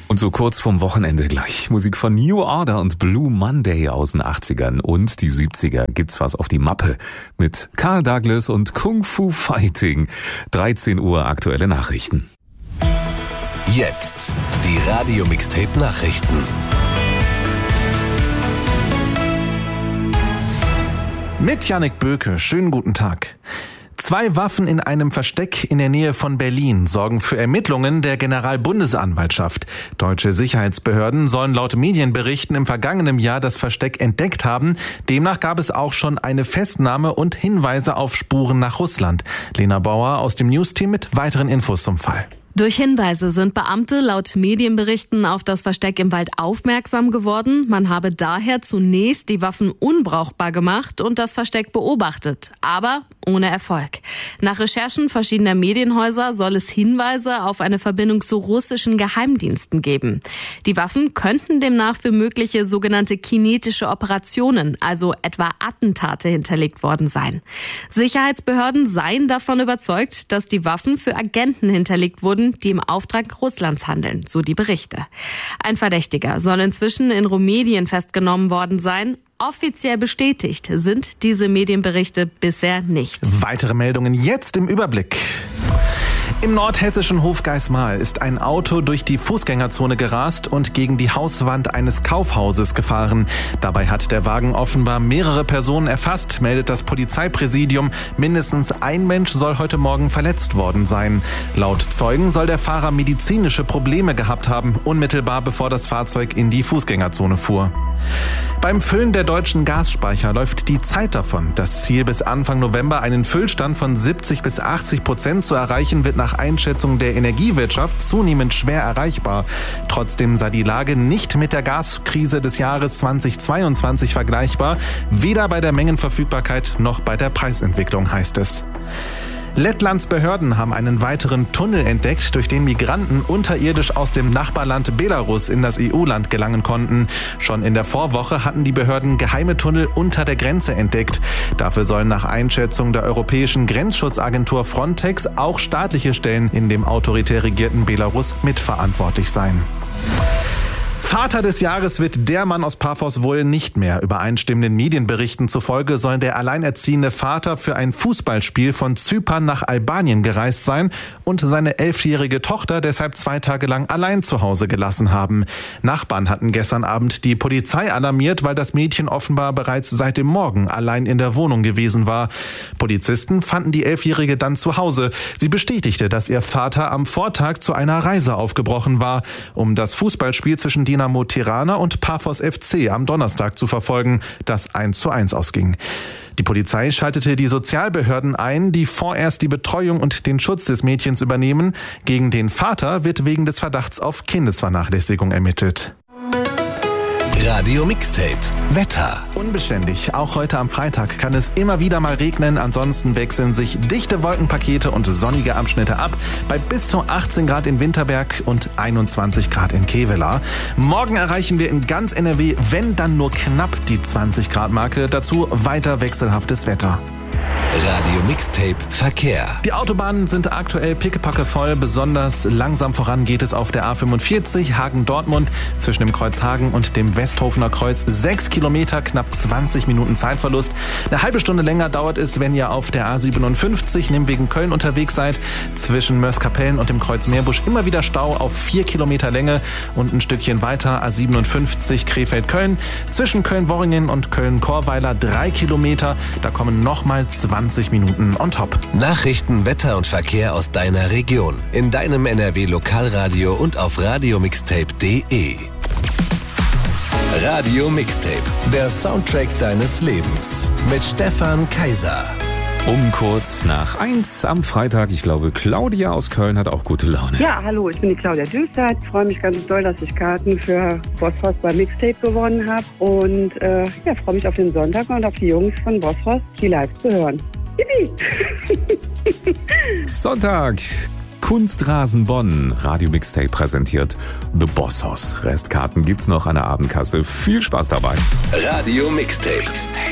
Und so kurz vorm Wochenende gleich. Musik von New Order und Blue Monday aus den 80ern und die 70er. Gibt's was auf die Mappe mit Carl Douglas und Kung Fu Fighting. 13 Uhr aktuelle Nachrichten. Jetzt die Radio-Mixtape-Nachrichten. Mit Jannik Böke, schönen guten Tag. 2 Waffen in einem Versteck in der Nähe von Berlin sorgen für Ermittlungen der Generalbundesanwaltschaft. Deutsche Sicherheitsbehörden sollen laut Medienberichten im vergangenen Jahr das Versteck entdeckt haben. Demnach gab es auch schon eine Festnahme und Hinweise auf Spuren nach Russland. Lena Bauer aus dem Newsteam mit weiteren Infos zum Fall. Durch Hinweise sind Beamte laut Medienberichten auf das Versteck im Wald aufmerksam geworden. Man habe daher zunächst die Waffen unbrauchbar gemacht und das Versteck beobachtet, aber ohne Erfolg. Nach Recherchen verschiedener Medienhäuser soll es Hinweise auf eine Verbindung zu russischen Geheimdiensten geben. Die Waffen könnten demnach für mögliche sogenannte kinetische Operationen, also etwa Attentate, hinterlegt worden sein. Sicherheitsbehörden seien davon überzeugt, dass die Waffen für Agenten hinterlegt wurden, die im Auftrag Russlands handeln, so die Berichte. Ein Verdächtiger soll inzwischen in Rumänien festgenommen worden sein. Offiziell bestätigt sind diese Medienberichte bisher nicht. Weitere Meldungen jetzt im Überblick. Im nordhessischen Hofgeismar ist ein Auto durch die Fußgängerzone gerast und gegen die Hauswand eines Kaufhauses gefahren. Dabei hat der Wagen offenbar mehrere Personen erfasst, meldet das Polizeipräsidium. Mindestens ein Mensch soll heute Morgen verletzt worden sein. Laut Zeugen soll der Fahrer medizinische Probleme gehabt haben, unmittelbar bevor das Fahrzeug in die Fußgängerzone fuhr. Beim Füllen der deutschen Gasspeicher läuft die Zeit davon. Das Ziel, bis Anfang November einen Füllstand von 70-80% zu erreichen, wird nach Einschätzung der Energiewirtschaft zunehmend schwer erreichbar. Trotzdem sei die Lage nicht mit der Gaskrise des Jahres 2022 vergleichbar, weder bei der Mengenverfügbarkeit noch bei der Preisentwicklung, heißt es. Lettlands Behörden haben einen weiteren Tunnel entdeckt, durch den Migranten unterirdisch aus dem Nachbarland Belarus in das EU-Land gelangen konnten. Schon in der Vorwoche hatten die Behörden geheime Tunnel unter der Grenze entdeckt. Dafür sollen nach Einschätzung der europäischen Grenzschutzagentur Frontex auch staatliche Stellen in dem autoritär regierten Belarus mitverantwortlich sein. Vater des Jahres wird der Mann aus Paphos wohl nicht mehr. Übereinstimmenden Medienberichten zufolge soll der alleinerziehende Vater für ein Fußballspiel von Zypern nach Albanien gereist sein und seine 11-jährige Tochter deshalb 2 Tage lang allein zu Hause gelassen haben. Nachbarn hatten gestern Abend die Polizei alarmiert, weil das Mädchen offenbar bereits seit dem Morgen allein in der Wohnung gewesen war. Polizisten fanden die 11-jährige dann zu Hause. Sie bestätigte, dass ihr Vater am Vortag zu einer Reise aufgebrochen war, um das Fußballspiel zwischen Dinamo Tirana und Paphos FC am Donnerstag zu verfolgen, das 1:1 ausging. Die Polizei schaltete die Sozialbehörden ein, die vorerst die Betreuung und den Schutz des Mädchens übernehmen. Gegen den Vater wird wegen des Verdachts auf Kindesvernachlässigung ermittelt. Radio Mixtape Wetter. Unbeständig. Auch heute am Freitag kann es immer wieder mal regnen. Ansonsten wechseln sich dichte Wolkenpakete und sonnige Abschnitte ab. Bei bis zu 18 Grad in Winterberg und 21 Grad in Kevela. Morgen erreichen wir in ganz NRW, wenn dann nur knapp die 20 Grad Marke. Dazu weiter wechselhaftes Wetter. Radio Mixtape Verkehr. Die Autobahnen sind aktuell pickepacke voll. Besonders langsam voran geht es auf der A45 Hagen-Dortmund zwischen dem Kreuz Hagen und dem Westhofener Kreuz. 6 Kilometer, knapp 20 Minuten Zeitverlust. Eine halbe Stunde länger dauert es, wenn ihr auf der A57 Nimwegen Köln unterwegs seid. Zwischen Mörs-Kapellen und dem Kreuz Meerbusch immer wieder Stau auf 4 Kilometer Länge. Und ein Stückchen weiter A57 Krefeld-Köln. Zwischen Köln-Worringen und Köln-Chorweiler 3 Kilometer. Da kommen nochmal 20 Minuten on top. Nachrichten, Wetter und Verkehr aus deiner Region. In deinem NRW-Lokalradio und auf radiomixtape.de. Radio Mixtape, der Soundtrack deines Lebens. Mit Stefan Kaiser. Um kurz nach 1 am Freitag. Ich glaube, Claudia aus Köln hat auch gute Laune. Ja, hallo, ich bin die Claudia Düster. Ich freue mich ganz doll, dass ich Karten für Bosphorus bei Mixtape gewonnen habe. Und freue mich auf den Sonntag und auf die Jungs von Bosphorus, die live zu hören. Yippie! Sonntag. Kunstrasen Bonn. Radio Mixtape präsentiert The Bosshaus. Restkarten gibt's noch an der Abendkasse. Viel Spaß dabei. Radio Mixtape.